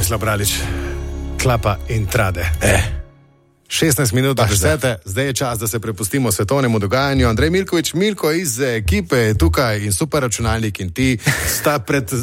Tomislav Bralič, klapa in trade. 16 minut do 10, zdaj je čas, da se prepustimo svetovnemu dogajanju. Andrej Milković, Milko iz ekipe je tukaj in super računalnik in ti sta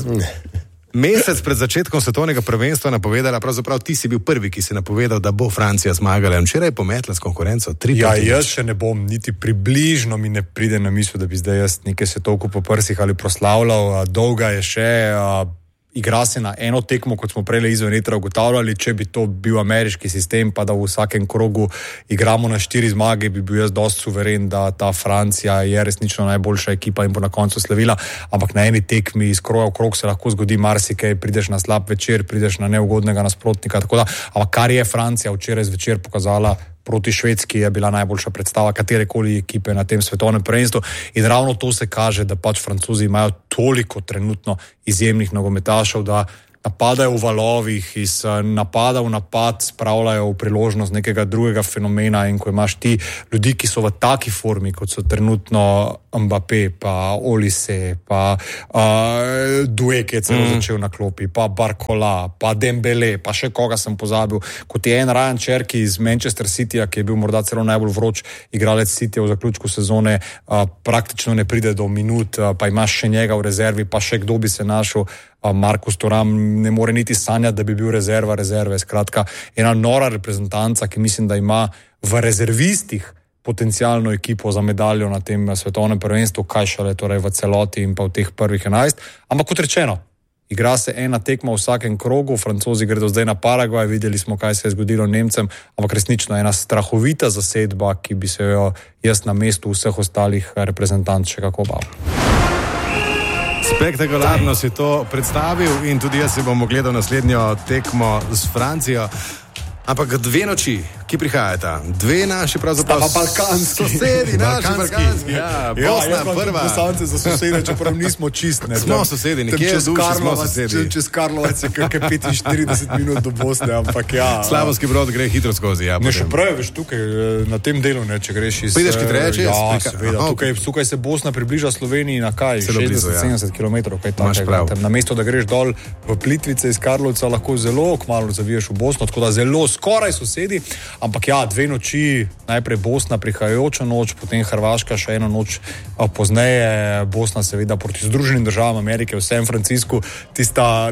mesec pred začetkom svetovnega prvenstva napovedala, pravzaprav ti si bil prvi, ki si napovedal, da bo Francija zmagala. Včeraj je pometla s konkurenco 3-5. Ja, jaz še ne bom, niti približno mi ne pride na misel, da bi zdaj jaz nekaj svetovko po prsih ali proslavljal. Dolga je še, igra se na eno tekmo, kot smo prej izven etra ugotavljali. Če bi to bil ameriški sistem, pa da v vsakem krogu igramo na 4 zmage, bi bil jaz dosti suveren, da ta Francija je resnično najboljša ekipa in bo na koncu slavila. Ampak na eni tekmi iz kroga v krog se lahko zgodi marsikaj, prideš na slab večer, prideš na neugodnega nasprotnika. Tako da, ampak kar je Francija včeraj zvečer pokazala proti Švedski, je bila najboljša predstava katerekoli ekipe na tem svetovnem prvenstvu. In ravno to se kaže, da pač Francozi imajo toliko trenutno izjemnih nogometašev, da napadajo v valovih, iz napada v napad spravljajo v priložnost nekega drugega fenomena. In ko imaš ti ljudi, ki so v taki formi, kot so trenutno Mbappé, pa Olise, pa Doué, ki je celo začel na klopi, pa Barcola, pa Dembele, pa še koga sem pozabil, kot je en Ryan Cherki iz Manchester Cityja, ki je bil morda celo najbolj vroč igralec Cityja v zaključku sezone, praktično ne pride do minut, pa imaš še njega v rezervi, pa še kdo bi se našel. Markus Thuram ne more niti sanjati, da bi bil rezerve. Skratka, ena nora reprezentanca, ki mislim, da ima v rezervistih potencialno ekipo za medaljo na tem svetovnem prvenstvu, kaj šele torej v celoti in pa v teh prvih 11. Ampak kot rečeno, igra se ena tekma v vsakem krogu, Francozi gredo zdaj na Paragvaj, videli smo, kaj se je zgodilo Nemcem, ampak resnično ena strahovita zasedba, ki bi se jo jaz na mestu vseh ostalih reprezentanc še kako bal. Spektakularno si to predstavil in tudi jaz si bom ogledal naslednjo tekmo s Francijo. Ampak 2 noči, ki prihajata, 2 naši pravzaprav balkanski sosedi, naši balkanski. Ja, Bosna prva. Poslance za sosede, čeprav nismo čist. Smo sosedi, nekje v duši smo sosedi. Čez Karlovac je kakaj 45 minut do Bosne, ampak ja. Slavonski Brod gre hitro skozi, ja. Ne, še pravi, veš, tukaj na tem delu, ne, če greš iz... Prideš hitreje čez? Ja, seveda. Tukaj se Bosna približa Sloveniji na kaj? 60-70 km, kaj takega. Na mesto, da greš dol v Plitvice iz Karlovca, lahko zelo kmalu zaviješ v Bosno, tako da zelo skoraj sosedi, ampak ja, 2 noči, najprej Bosna prihajajoča noč, potem Hrvaška še eno noč pozneje, Bosna seveda proti Združenim državam Amerike v San Franciscu, tista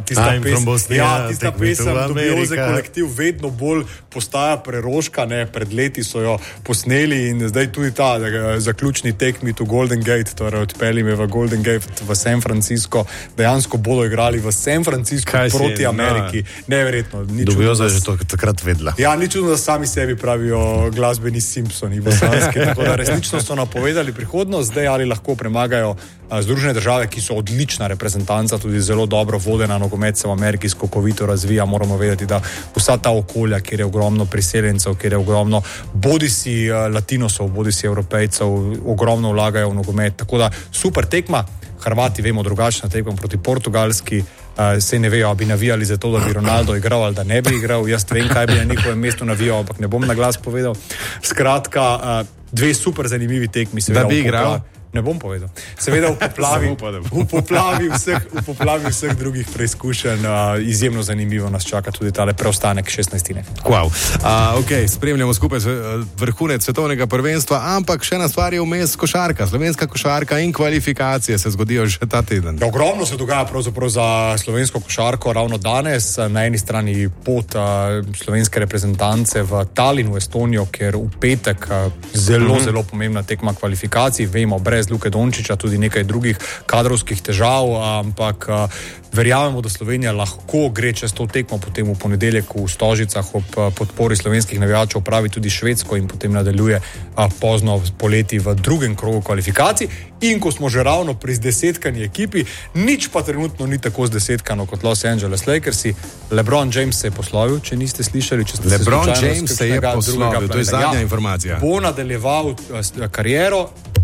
pesem Dubioze kolektiv vedno bolj postaja preroška, ne, pred leti so jo posneli in zdaj tudi ta zaključni tekmi to Golden Gate, torej odpeli me v Golden Gate v San Francisco, dejansko bodo igrali v San Francisco proti Ameriki. Neverjetno. Dubioza je že to takrat vedla. Ja, ni čudno, da sami sebi pravijo glasbeni Simpsoni bosanski, tako da resnično so napovedali prihodnost, zdaj ali lahko premagajo Združene države, ki so odlična reprezentanca, tudi zelo dobro vodena, nogomet se v Ameriki skokovito razvija, moramo vedeti, da vsa ta okolja, kjer je ogromno priseljencev, kjer je ogromno bodisi latinosov, bodisi evropejcev, ogromno vlagajo v nogomet, tako da super tekma. Hrvati vemo drugačna tekma proti Portugalski, se ne vejo, bi navijali za to, da bi Ronaldo igral ali da ne bi igral. Jaz vem, kaj bi na njihovem mestu navijal, ampak ne bom na glas povedal. Skratka, 2 super zanimivi tekmi. Da bi igral? Ne bom povedal. Seveda v poplavi vseh drugih preizkušenj izjemno zanimivo nas čaka tudi tale preostanek 16. Wow. Spremljamo skupaj vrhunec svetovnega prvenstva, ampak še ena stvar je vmes košarka. Slovenska košarka in kvalifikacije se zgodijo že ta teden. Ja, ogromno se dogaja pravzaprav za slovensko košarko ravno danes. Na eni strani pot slovenske reprezentance v Tallinn, v Estonijo, ker v petek zelo pomembna tekma kvalifikacij. Vemo, brez Luke Dončića, tudi nekaj drugih kadrovskih težav, ampak verjamemo, da Slovenija lahko gre čez to tekmo, potem v ponedeljek v Stožicah ob podpori slovenskih navijačev pravi tudi Švedsko in potem nadaljuje pozno poleti v drugem krogu kvalifikacij. In ko smo že ravno pri zdesetkani ekipi, nič pa trenutno ni tako zdesetkano kot Los Angeles Lakersi. LeBron James se je poslovil, če niste slišali. LeBron James se je poslovil, to je zadnja informacija. Bo nadaljeval kariero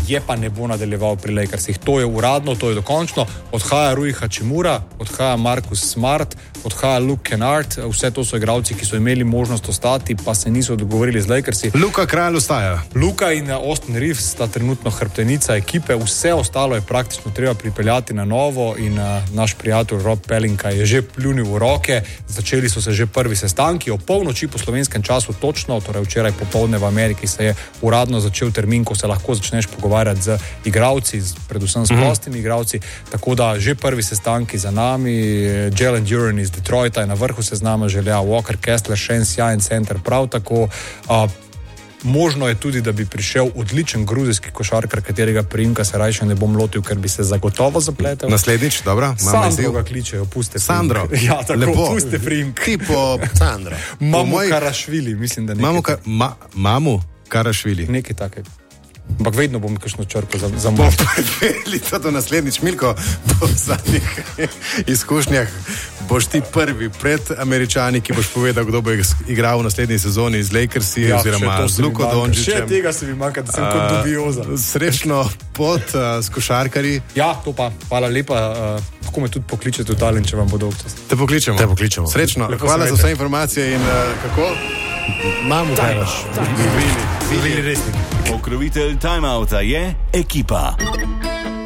je pa ne bo nadaljeval pri Lakersih. To je uradno, to je dokončno. Odhaja Rui Hachimura, odhaja Marcus Smart, odhaja Luke Kennard, vse to so igralci, ki so imeli možnost ostati, pa se niso dogovorili z Lakersi. Luka Kralj ostaja. Luka in Austin Reeves sta trenutno hrbtenica ekipe, vse ostalo je praktično treba pripeljati na novo in naš prijatelj Rob Pelinka je že pljunil v roke, začeli so se že prvi sestanki, o polnoči po slovenskem času točno, torej včeraj popoldne v Ameriki se je uradno začel termin, ko se lahko začneš pogovarjati z igralci, predvsem s prostimi igralci, tako da že prvi sestanki za nami, Jalen Duren iz Detroita je na vrhu seznama želja, Walker Kessler, Shane Sjajen center prav tako, možno je tudi, da bi prišel odličen gruzijski košarkar, katerega priimka se rajše ne bom lotil, ker bi se zagotovo zapletel. Naslednjič, dobro. Sandro ga kličejo, puste priimka. Sandro. Ja, tako, lepo. Puste priimka. Tipo Sandro. Mamu Karašvili, mislim, da nekaj. Mamu Karašvili. Nekaj takega. Ampak vedno bom kakšno črko za moj. Povedali to do naslednjič, Milko, po zadnjih izkušnjah boš ti prvi pred Američani, ki boš povedal, kdo bo igral v naslednji sezoni z Lakersi, oziroma z Luko Dončićem. Še tega se mi manjka, da sem kot dubioza. Srečno pot s košarkarji. Ja, to pa, hvala lepa. Lahko me tudi pokličete v Talin, če vam bo dolg čas. Te pokličemo. Srečno. Lepo hvala za vse informacije in kako? Mamu Karaš. Vili resnik. Pokrovitelj Time Outa je Ekipa.